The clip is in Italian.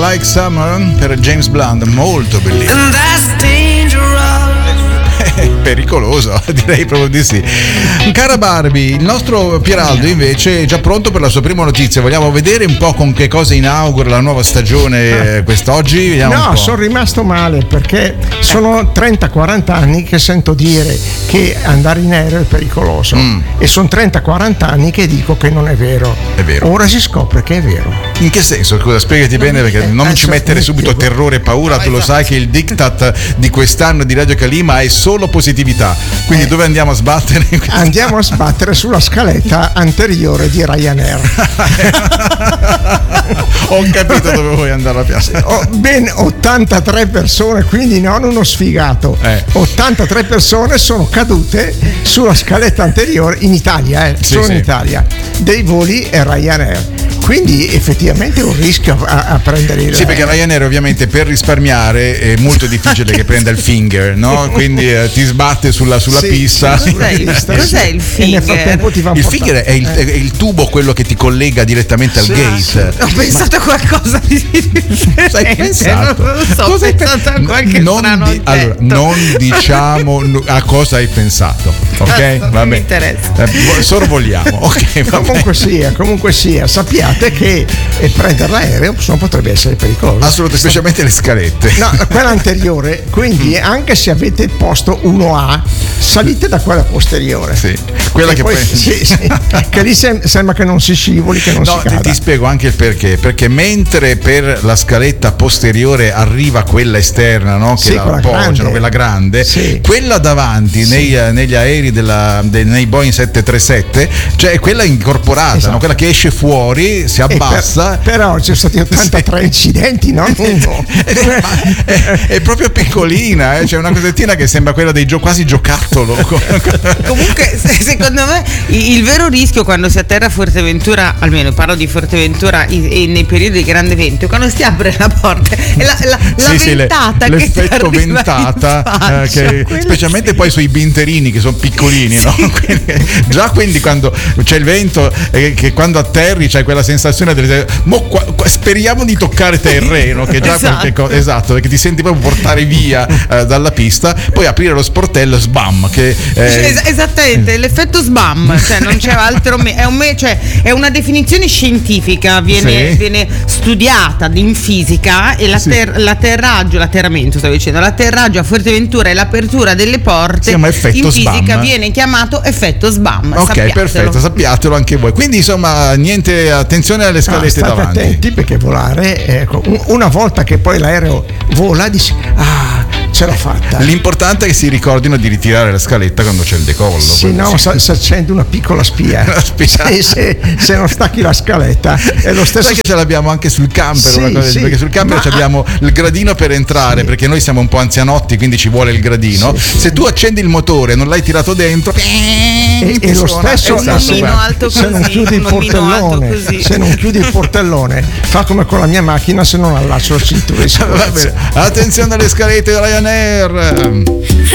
Like Summer per James Blunt, molto bellissimo. And that's dangerous. Pericoloso, direi proprio di sì. Cara Barbie, il nostro Pieraldo invece è già pronto per la sua prima notizia. Vogliamo vedere un po' con che cosa inaugura la nuova stagione quest'oggi? Vediamo no, sono rimasto male perché sono 30-40 anni che sento dire che andare in aereo è pericoloso e sono 30-40 anni che dico che non è vero. È vero. Ora si scopre che è vero. In che senso? Scusa, spiegati bene, perché non ci mettere subito terrore e paura. Tu lo sai che il diktat di quest'anno di Radio Kalima è solo positività. Quindi dove andiamo a sbattere? Andiamo a sbattere sulla scaletta anteriore di Ryanair. Ho capito dove vuoi andare a piazza. Ben 83 persone, quindi non uno sfigato. 83 persone sono cadute sulla scaletta anteriore in Italia, solo in Italia, dei voli Ryanair. Quindi effettivamente è un rischio a prendere il... Sì, perché Ryanair ovviamente per risparmiare è molto difficile che prenda il finger, no? Quindi ti sbatte sulla pista. Cos'è il finger? E nel frattempo ti va il finger è il tubo, quello che ti collega direttamente al gate. Ho pensato a qualcosa di differente. Hai pensato? Non lo so, ho pensato a qualche strano oggetto. Allora, non diciamo a cosa hai pensato, ok? Non mi interessa. Sorvoliamo, ok? Comunque sia, sappiate che prendere l'aereo potrebbe essere pericoloso. Assolutamente, specialmente le scalette. No, quella anteriore, quindi anche se avete il posto 1A, salite da quella posteriore. Sì, quella che poi che lì sembra che non si scivoli, che non si cada. Ti spiego anche il perché mentre per la scaletta posteriore arriva quella esterna, no? Che la appoggiano, quella grande, quella davanti negli aerei nei Boeing 737, cioè quella incorporata, esatto. No? Quella che esce fuori, si abbassa. Però ci sono stati 83 incidenti, no? È proprio piccolina, c'è una cosettina che sembra quella dei quasi giocattolo. Comunque secondo me il vero rischio quando si atterra a Fuerteventura, almeno parlo di Fuerteventura nei periodi di grande vento, quando si apre la porta e la ventata che l'effetto ventata specialmente poi sui binterini che sono piccolini, no? Quindi quando c'è il vento che quando atterri c'hai quella sensazione speriamo di toccare terreno, che già qualche cosa, esatto, perché ti senti proprio portare via dalla pista, poi aprire lo sportello, sbam, che esattamente l'effetto sbam, cioè non c'è altro, è una definizione scientifica, viene studiata in fisica, e l'atterraggio a Fuerteventura e l'apertura delle porte in fisica sbam. Viene chiamato effetto sbam. Ok, sappiatelo. Perfetto, sappiatelo anche voi. Quindi insomma niente, attenzione alle scalette davanti. Attenti, perché volare, una volta che poi l'aereo vola dici ce l'ho fatta. L'importante è che si ricordino di ritirare la scaletta quando c'è il decollo. Sì, no, si accende una piccola spia. Se non stacchi la scaletta è lo stesso. Sai che ce l'abbiamo anche sul camper, perché sul camper abbiamo il gradino per entrare, perché noi siamo un po' anzianotti, quindi ci vuole il gradino. Se tu accendi il motore e non l'hai tirato dentro, e lo stesso se non chiudi il portellone, fa come con la mia macchina se non allaccio la cintura di sicurezza. Attenzione alle scalette Ryanair.